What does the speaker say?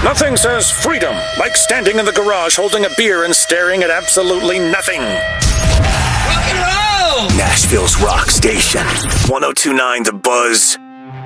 Nothing says freedom like standing in the garage holding a beer and staring at absolutely nothing. Rock and roll! Nashville's rock station. 102.9 The Buzz.